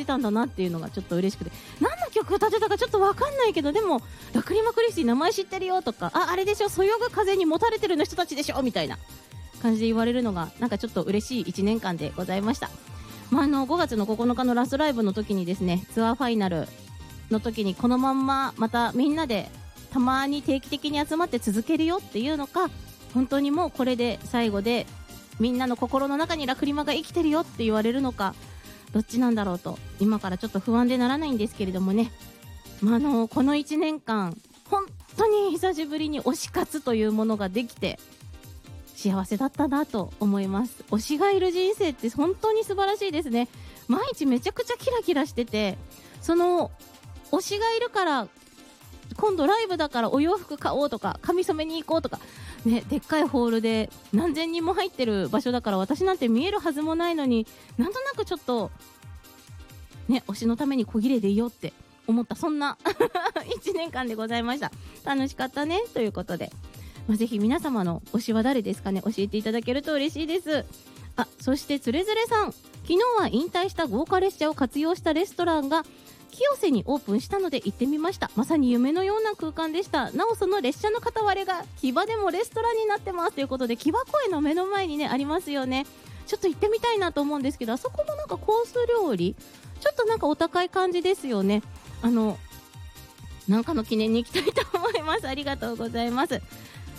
たんだなっていうのがちょっと嬉しくて、何の曲歌ってたかちょっとわかんないけど、でもラクリマクリスティ名前知ってるよとか、あれでしょ、そよぐ風にもたれてるの人たちでしょみたいな感じで言われるのがなんかちょっと嬉しい1年間でございました。5月の9日のラストライブの時にですね、ツアーファイナルの時にこのまんままたみんなでたまに定期的に集まって続けるよっていうのか、本当にもうこれで最後でみんなの心の中にラクリマが生きてるよって言われるのか、どっちなんだろうと今からちょっと不安でならないんですけれどもね、この1年間本当に久しぶりに推し活というものができて幸せだったなと思います。推しがいる人生って本当に素晴らしいですね。毎日めちゃくちゃキラキラしてて、その推しがいるから今度ライブだからお洋服買おうとか髪染めに行こうとかね、でっかいホールで何千人も入ってる場所だから私なんて見えるはずもないのに、なんとなくちょっとね、推しのために小切れでいようって思った、そんな1年間でございました。楽しかったねということで、ぜひ皆様の推しは誰ですかね、教えていただけると嬉しいです。そしてつれづれさん、昨日は引退した豪華列車を活用したレストランが清瀬にオープンしたので行ってみました。まさに夢のような空間でした。なおその列車の片割れが木場でもレストランになってますということで、木場公園の目の前にねありますよね。ちょっと行ってみたいなと思うんですけど、あそこもなんかコース料理ちょっとなんかお高い感じですよね。なんかの記念に行きたいと思います。ありがとうございます。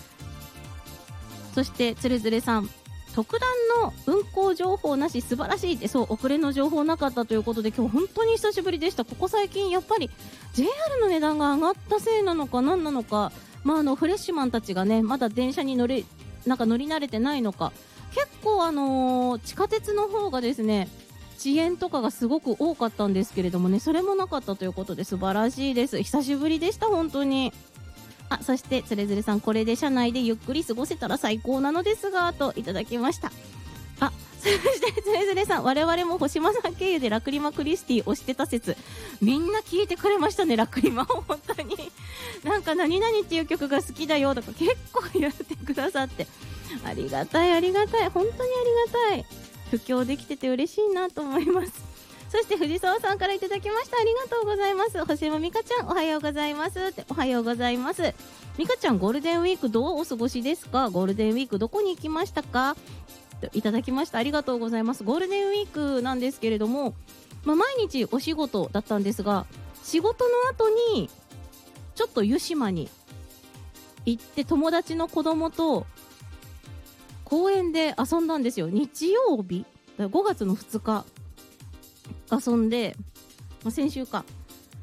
そしてつれづれさん、特段の運行情報なし素晴らしいって、そう、遅れの情報なかったということで今日本当に久しぶりでした。ここ最近やっぱり JR の値段が上がったせいなのか何なのか、フレッシュマンたちがねまだ電車に乗り慣れてないのか、結構地下鉄の方がですね遅延とかがすごく多かったんですけれどもね、それもなかったということで素晴らしいです。久しぶりでした本当に。そしてつれづれさん、これで車内でゆっくり過ごせたら最高なのですがといただきました。そしてつれづれさん、我々も星間さん経由でラクリマクリスティをしてた説、みんな聞いてくれましたね。ラクリマを本当になんか何々っていう曲が好きだよとか結構言ってくださって、ありがたい本当にありがたい。布教できてて嬉しいなと思います。そして藤沢さんからいただきました。ありがとうございます。星山美香ちゃん、おはようございますって。おはようございます。美香ちゃん、ゴールデンウィークどうお過ごしですか？ゴールデンウィークどこに行きましたか？といただきました。ありがとうございます。ゴールデンウィークなんですけれども、毎日お仕事だったんですが、仕事の後にちょっと湯島に行って友達の子供と公園で遊んだんですよ。日曜日5月の2日遊んで、先週か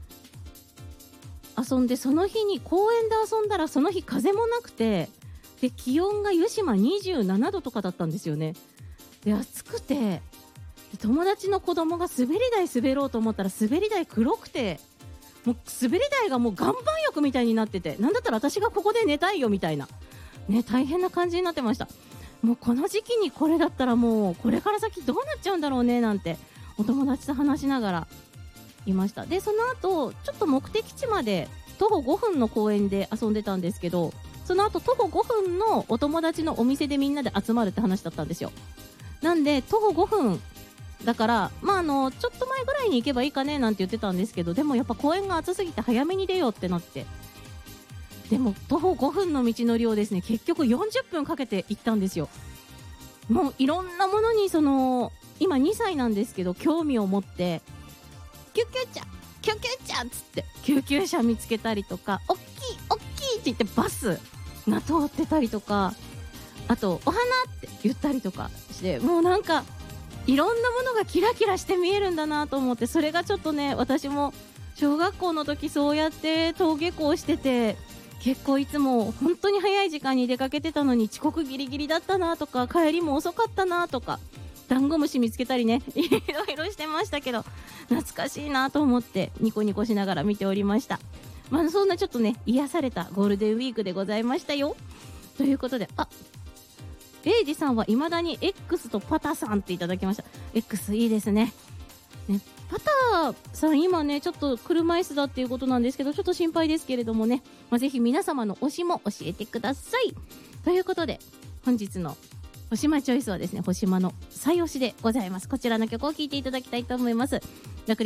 遊んで、その日に公園で遊んだらその日風もなくて、で気温が湯島27度とかだったんですよね。で暑くて、で友達の子供が滑り台滑ろうと思ったら滑り台黒くて、もう滑り台がもう岩盤浴みたいになってて、なんだったら私がここで寝たいよみたいなね、大変な感じになってました。もうこの時期にこれだったらもうこれから先どうなっちゃうんだろうねなんてお友達と話しながらいました。でその後ちょっと目的地まで徒歩5分の公園で遊んでたんですけど、その後徒歩5分のお友達のお店でみんなで集まるって話だったんですよ。なんで徒歩5分だからちょっと前ぐらいに行けばいいかねなんて言ってたんですけど、でもやっぱ公園が暑すぎて早めに出ようってなって、でも徒歩5分の道のりをですね結局40分かけて行ったんですよ。もういろんなものに今2歳なんですけど興味を持って、救急車っつって救急車見つけたりとか、おっきいって言ってバスが通ってたりとか、あとお花って言ったりとかして、もうなんかいろんなものがキラキラして見えるんだなと思って、それがちょっとね、私も小学校の時そうやって登下校してて、結構いつも本当に早い時間に出かけてたのに遅刻ギリギリだったなとか、帰りも遅かったなとか、ダンゴムシ見つけたりね、いろいろしてましたけど、懐かしいなと思ってニコニコしながら見ておりました。そんなちょっとね癒されたゴールデンウィークでございましたよ。ということで、レイジさんは未だに X とパタさんっていただきました。 X いいですね。パタさん今ねちょっと車椅子だっていうことなんですけど、ちょっと心配ですけれどもね、ぜひ皆様の推しも教えてください。ということで本日の星間チョイスはですね、星間の最推しでございます。こちらの曲を聴いていただきたいと思います。